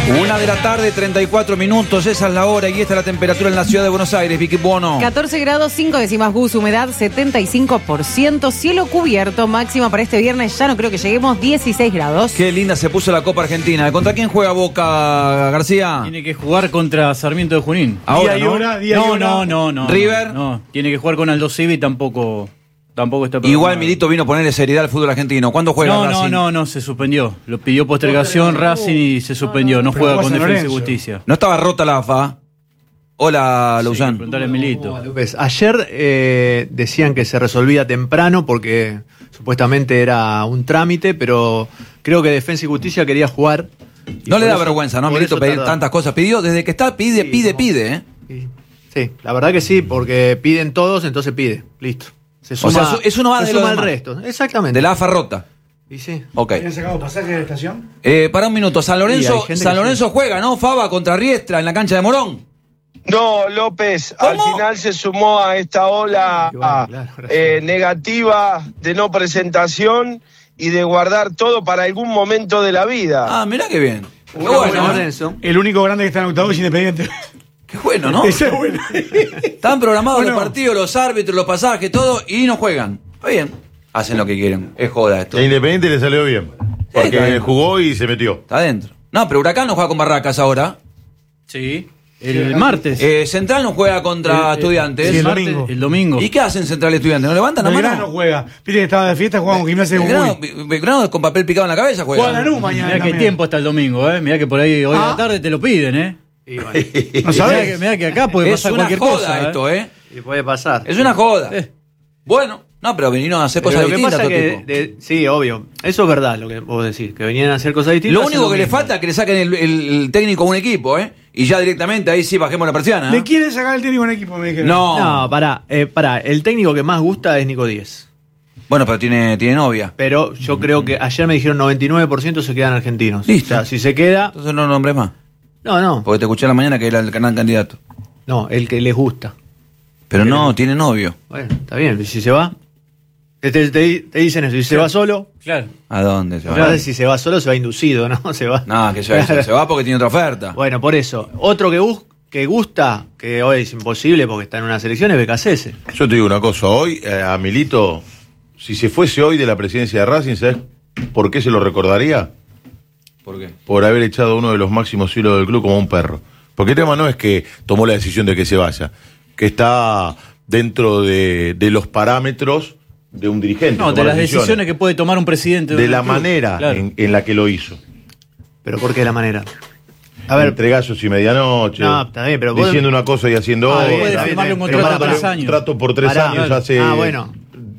1:00 34 minutos, esa es la hora y esta es la temperatura en la ciudad de Buenos Aires, Vicky Bono. 14 grados, 5 décimas Gus, humedad 75%, cielo cubierto, máxima para este viernes, ya no creo que lleguemos, 16 grados. Qué linda se puso la Copa Argentina. ¿Contra quién juega Boca, García? Tiene que jugar contra Sarmiento de Junín. Ahora, Día y hora. No. ¿River? No, tiene que jugar con Aldo Civi y tampoco está programado. Igual Milito vino a ponerle seriedad al fútbol argentino. ¿Cuándo juega Racing? No, se suspendió. Lo pidió postergación Racing y se suspendió. No juega con Defensa y Justicia. ¿No estaba rota la AFA? Hola, Luzán. Preguntale a Milito. López, ayer decían que se resolvía temprano porque supuestamente era un trámite, pero creo que Defensa y Justicia quería jugar. No le da vergüenza, ¿no, Milito, pedir tantas cosas? Pidió, desde que está, pide, ¿eh? Sí, la verdad que sí, porque piden todos, entonces pide. Listo. Se suma, o sea, es uno más se de lo suma al demás. resto. Exactamente. De la AFA rota. Y sí. Ok. ¿Tienen sacado pasaje de la estación? Para un minuto, San Lorenzo juega, ¿no? Faba contra Riestra en la cancha de Morón. No, López, ¿Cómo? al final se sumó a esta ola negativa de no presentación y de guardar todo para algún momento de la vida. Ah, mirá qué bien. Qué Bueno, bueno, ¿eh? Lorenzo. El único grande que está en octavos es Independiente. Qué bueno, ¿no? Ese es bueno. Están programados Bueno. los partidos, los árbitros, los pasajes, todo, y no juegan. Está bien. Hacen lo que quieren. Es joda esto. A Independiente le salió bien. está Porque bien. jugó y se metió. Está adentro. No, pero Huracán no juega con Barracas ahora. Sí. El martes. Central no juega contra Estudiantes. sí, el Martes, domingo. el domingo. ¿Y qué hacen Central y Estudiantes? ¿No levantan la Belgrano mano? no juega. Viste que estaba de fiesta, jugamos Gimnasia de Belgrano, Jujuy. Belgrano con papel picado en la cabeza juega. Juega Lanús mañana. Mirá qué también. tiempo hasta el domingo, Mirá que por ahí hoy a la tarde te lo piden, Y bueno, ¿No sabes? Mirá que acá puede Es pasar una cualquier joda cosa. esto, ¿eh? y puede pasar. Es una joda. Eh. Bueno, no, pero vinieron a hacer Pero cosas lo que distintas. pasa todo que, tipo. sí, obvio. Eso es verdad lo que vos decís, que venían a hacer cosas distintas. Lo único hacen que le mismo. falta es que le saquen el técnico a un equipo, ¿eh? Y ya directamente ahí sí bajemos la persiana. Le quieren sacar el técnico en equipo, me dijeron. No. No, pará. El técnico que más gusta es Nico Díez. Bueno, pero tiene novia. Pero yo creo que ayer me dijeron 99% se quedan argentinos. Listo. O sea, si se queda. Entonces no nombres más. No. Porque te escuché a la mañana que era el gran candidato. No, el que les gusta. Pero no, tiene novio. Bueno, está bien. Si se va. Te dicen eso. Si se va solo. Claro. ¿A dónde se va? Claro. Si se va solo, se va inducido, ¿no? Se va. No, que se va porque tiene otra oferta. Bueno, por eso. Otro que gusta, que hoy es imposible porque está en una selección, es Becasese. Yo te digo una cosa. Hoy, a Milito, si se fuese hoy de la presidencia de Racing, ¿sabes por qué se lo recordaría? ¿Por qué? Por haber echado a uno de los máximos hilos del club como un perro. Porque el tema no es que tomó la decisión de que se vaya, que está dentro de los parámetros de un dirigente. No, de tomar las decisiones que puede tomar un presidente. de un la club. manera Claro. en la que lo hizo. Pero ¿por qué la manera? A ver. Entre gallos y medianoche. No, está bien, pero vos- diciendo una cosa y haciendo Ah, otra. bien, Puede está bien, firmarle un está bien. contrato Pero a pará, 3 años. Trato por 3 Pará. años hace Bueno.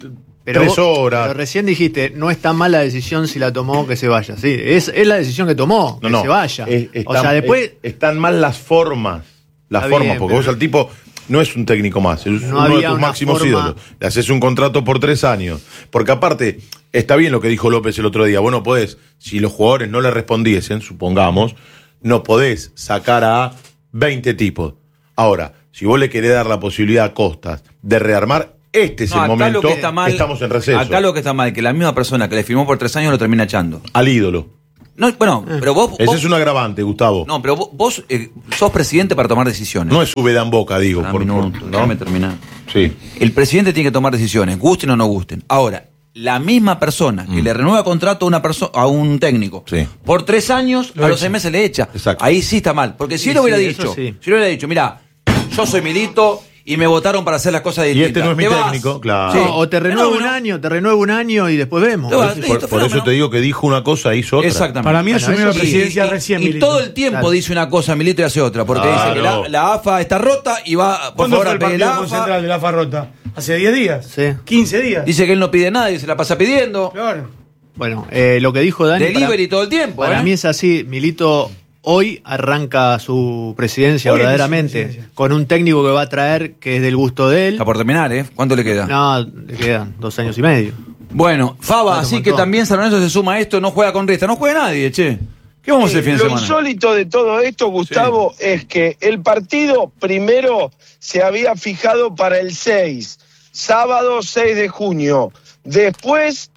3 horas. Pero recién dijiste, no es tan mal la decisión si la tomó que se vaya. Sí, es la decisión que tomó, que se vaya. O sea, después. Están mal las formas. Las Está formas, bien, porque pero- vos al tipo no es un técnico más, es No uno de había tus una máximos forma- ídolos. Le haces un contrato por 3 años. Porque aparte, está bien lo que dijo López el otro día. Vos no podés, si los jugadores no le respondiesen, supongamos, no podés sacar a 20 tipos. Ahora, si vos le querés dar la posibilidad a Costas de rearmar, este es No, el acá momento lo que está mal, estamos en receso. Acá lo que está mal, que la misma persona que le firmó por 3 años lo termina echando. Al ídolo. No, bueno, pero vos... Ese vos- es un agravante, Gustavo. No, pero vos sos presidente para tomar decisiones. No es su veda en boca, digo. Un minuto, ¿no? déjame terminar. Sí. El presidente tiene que tomar decisiones, gusten o no gusten. Ahora, la misma persona que le renueva contrato a un técnico Sí. por 3 años, Lo a los echa. 6 meses le echa. Exacto. Ahí sí está mal. Porque si Sí, él hubiera sí, dicho, eso sí. si él hubiera dicho, mira, yo soy Milito y me votaron para hacer las cosas Y distintas. este no es mi ¿Te vas? técnico, claro. Sí. No, o te renuevo Fenómeno. un año y después vemos. Te vas. Por, Listo, por eso fenómeno. te digo que dijo una cosa, hizo otra. Exactamente. Para mí Bueno, asumió la eso sí. presidencia recién, y Milito. todo el tiempo Claro. dice una cosa Milito y hace otra, porque Claro. dice que la AFA está rota y va, por ¿Cuándo favor, fue a el pedir partido la con AFA. Central de la Farrota? ¿Hace 10 días? Sí. 15 días. Dice que él no pide nada y se la pasa pidiendo. Claro. Bueno, lo que dijo Dani. Delivery todo el tiempo. Para mí es así. Milito hoy arranca su presidencia Hoy verdaderamente. inicia su presidencia. Con un técnico que va a traer que es del gusto de él. Está por terminar, ¿eh? ¿Cuánto le queda? No, le quedan 2 años y medio. Bueno, Faba, Falta un así que montón. también San Lorenzo se suma a esto, no juega con Riestra, no juega nadie, che. ¿Qué vamos a hacer el fin de Lo semana? insólito de todo esto, Gustavo, es que el partido primero se había fijado para el 6, sábado 6 de junio. Después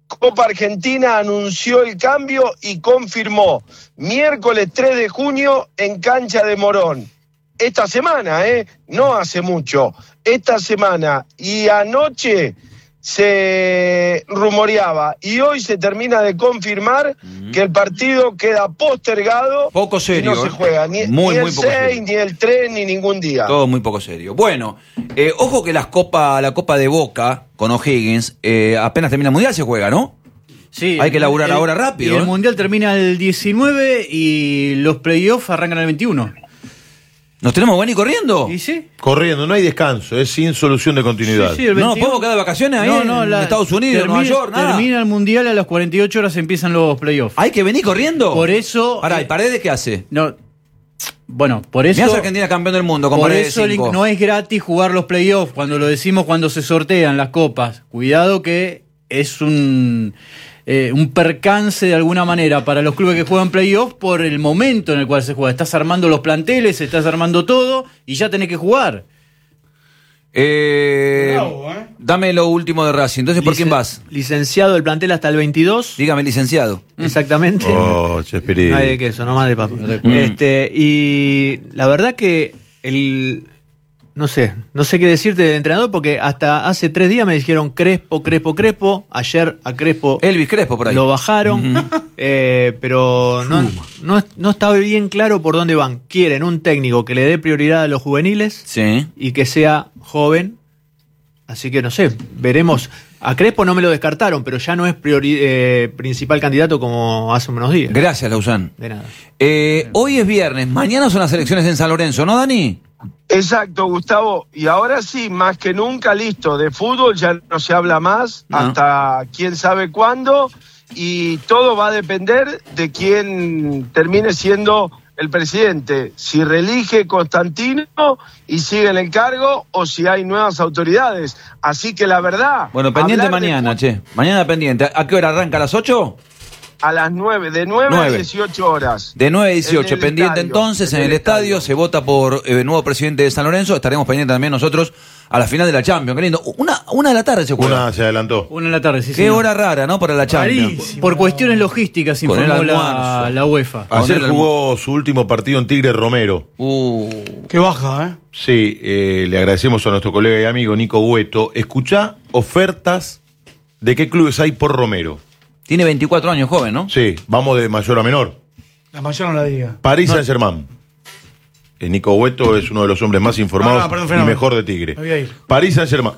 Copa Argentina anunció el cambio y confirmó miércoles 3 de junio en cancha de Morón. Esta semana, no hace mucho, esta semana. Y anoche se rumoreaba y hoy se termina de confirmar que el partido queda postergado. Poco serio. Y no se juega ni el muy 6, serio. ni el 3, ni ningún día. Todo muy poco serio. Bueno, ojo que la Copa de Boca con O'Higgins, apenas termina el Mundial se juega, ¿no? Sí, Hay que laburar ahora rápido. Y el Mundial termina el 19 y los playoffs arrancan el 21. ¿Nos tenemos que venir corriendo? ¿Y sí? Corriendo, no hay descanso, es sin solución de continuidad. Sí, el No, 21. ¿podemos quedar de vacaciones ahí en Estados Unidos, Nueva York? Nada. Termina el Mundial, a las 48 horas empiezan los playoffs. ¿Hay que venir corriendo? Por eso... Pará, ¿y Paredes qué hace? No, bueno, por eso... Mirá si Argentina campeón del mundo con Por Paredes eso 5. no es gratis jugar los playoffs, cuando lo decimos cuando se sortean las copas. Cuidado que es un percance de alguna manera para los clubes que juegan playoffs por el momento en el cual se juega. Estás armando los planteles, estás armando todo y ya tenés que jugar. Bravo, Dame lo último de Racing. Entonces, ¿por quién vas? Licenciado del plantel hasta el 22. Dígame, licenciado. Exactamente. Oh, Chespirito. No hay de queso, no más de papa. Y la verdad que no sé qué decirte del entrenador, porque hasta hace 3 días me dijeron Crespo. Ayer a Crespo Elvis Crespo por ahí. lo bajaron, pero no estaba bien claro por dónde van. Quieren un técnico que le dé prioridad a los juveniles Sí. y que sea joven. Así que no sé, veremos. A Crespo no me lo descartaron, pero ya no es principal candidato como hace unos días. Gracias, Lausanne. De nada. Hoy es viernes, mañana son las elecciones en San Lorenzo, ¿no, Dani? Exacto, Gustavo. Y ahora sí, más que nunca, listo. De fútbol ya no se habla más, No. hasta quién sabe cuándo. Y todo va a depender de quién termine siendo el presidente. Si reelige Constantino y sigue en el cargo, o si hay nuevas autoridades. Así que la verdad... Bueno, pendiente hablar de mañana, fútbol che. Mañana pendiente. ¿A qué hora arranca? ¿A las 8? a las 9, de 9 a 9. 18 horas. De 9 a 18, En el pendiente estadio, entonces en el estadio, se vota por nuevo presidente de San Lorenzo, estaremos pendientes también nosotros a la final de la Champions, qué lindo. Una de la tarde se juega. Una se adelantó. 1 de la tarde, sí. Qué señor. hora rara, ¿no? Para la Champions. Rarísimo. Por cuestiones logísticas Con el informó almuerzo. la UEFA. Ayer Poner el jugó su último partido en Tigre Romero. Qué baja, Sí, le agradecemos a nuestro colega y amigo Nico Hueto. Escuchá ofertas de qué clubes hay por Romero. Tiene 24 años, joven, ¿no? Sí, vamos de mayor a menor. La mayor no la diga. París Saint-Germain. Nico Hueto es uno de los hombres más informados perdón, y fenómeno. mejor de Tigre. Me voy a ir. París Saint-Germain.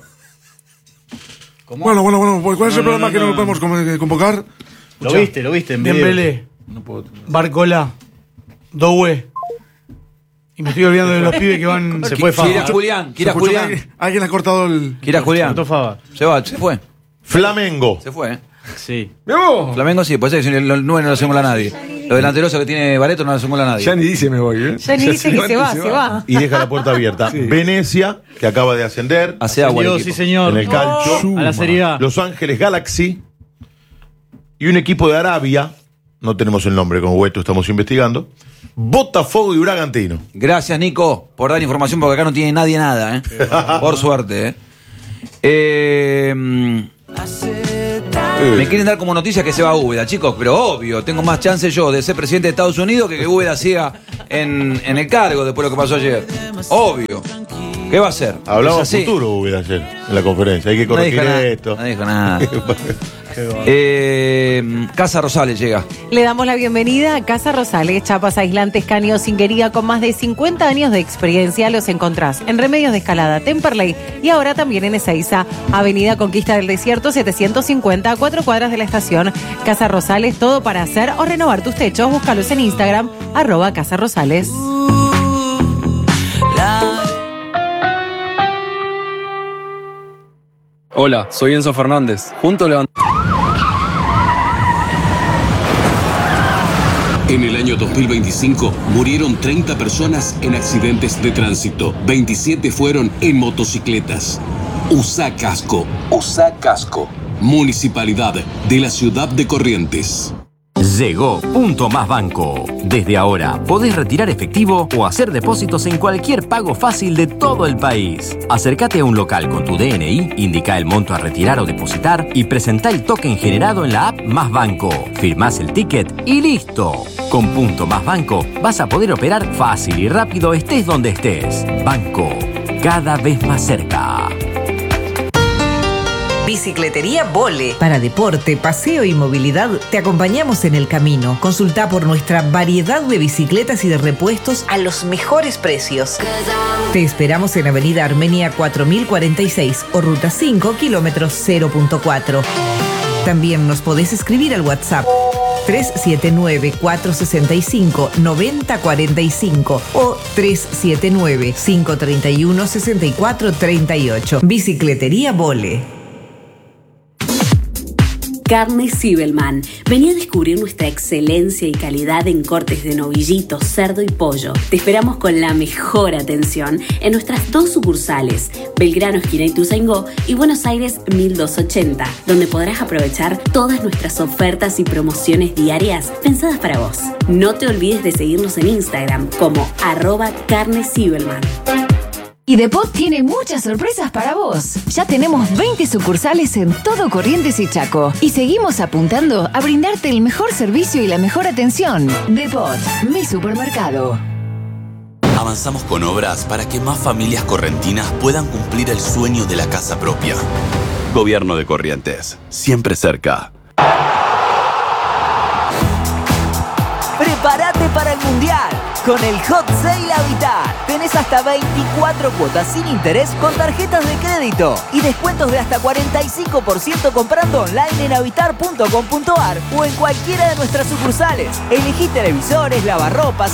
Bueno, ¿cuál es el problema que no lo podemos convocar? Lo viste en video. Dembélé, Barcola, Doué. Y me estoy olvidando de los pibes que van... Se fue Fava. Quiera Julián, quiera Se escuchó que Julián. alguien ha cortado el... Quiera Julián. Anotó Fava. Se va, se fue. Flamengo. Se fue, Sí. Flamengo sí, pues el 9 no lo acumula nadie. Lo delanteroso que tiene Bareto no lo acumula nadie. Ya ni dice me voy, ¿eh? Ya ni dice que se va. Y deja la puerta abierta. Venecia, que acaba de ascender Hace agua el Dios, equipo. sí, señor. en el calcio. A la Serie A. Los Ángeles Galaxy. Y un equipo de Arabia. No tenemos el nombre con Hueto, estamos investigando. Botafogo y Bragantino. Gracias, Nico, por dar información, porque acá no tiene nadie nada, ¿eh? Por suerte, Me quieren dar como noticia que se va Úbeda, chicos, pero obvio, tengo más chance yo de ser presidente de Estados Unidos que Úbeda siga en el cargo después de lo que pasó ayer. Obvio. ¿Qué va a hacer? Hablaba Es así. futuro Hugo ayer en la conferencia. Hay que No corregir dijo nada. esto. No dijo nada. Casa Rosales llega. Le damos la bienvenida a Casa Rosales, chapas aislantes, caño, cinguería con más de 50 años de experiencia. Los encontrás en Remedios de Escalada, Temperley y ahora también en Ezeiza, Avenida Conquista del Desierto 750, a 4 cuadras de la estación. Casa Rosales, todo para hacer o renovar tus techos. Búscalos en Instagram, @Casa Rosales. Hola, soy Enzo Fernández. Juntos levantamos. En el año 2025 murieron 30 personas en accidentes de tránsito. 27 fueron en motocicletas. Usa casco. Usa casco. Municipalidad de la Ciudad de Corrientes. Llegó Punto Más Banco. Desde ahora podés retirar efectivo o hacer depósitos en cualquier pago fácil de todo el país. Acércate a un local con tu DNI, indica el monto a retirar o depositar y presentá el token generado en la app Más Banco. Firmás el ticket y listo. Con Punto Más Banco vas a poder operar fácil y rápido estés donde estés. Banco, cada vez más cerca. Bicicletería Vole. Para deporte, paseo y movilidad, te acompañamos en el camino. Consulta por nuestra variedad de bicicletas y de repuestos a los mejores precios. Te esperamos en Avenida Armenia 4046 o Ruta 5, kilómetros 0.4. También nos podés escribir al WhatsApp 379-465-9045 o 379-531-6438. Bicicletería Vole. Carnes Zibelman. Vení a descubrir nuestra excelencia y calidad en cortes de novillito, cerdo y pollo. Te esperamos con la mejor atención en nuestras 2 sucursales, Belgrano, esquina Ituzaingó, y Buenos Aires 1280, donde podrás aprovechar todas nuestras ofertas y promociones diarias pensadas para vos. No te olvides de seguirnos en Instagram como @carneszibelman. Y Depot tiene muchas sorpresas para vos. Ya tenemos 20 sucursales en todo Corrientes y Chaco. Y seguimos apuntando a brindarte el mejor servicio y la mejor atención. Depot, mi supermercado. Avanzamos con obras para que más familias correntinas puedan cumplir el sueño de la casa propia. Gobierno de Corrientes, siempre cerca. Prepárate para el Mundial. Con el Hot Sale Habitat tenés hasta 24 cuotas sin interés con tarjetas de crédito y descuentos de hasta 45% comprando online en habitar.com.ar o en cualquiera de nuestras sucursales. Elegí televisores, lavarropas,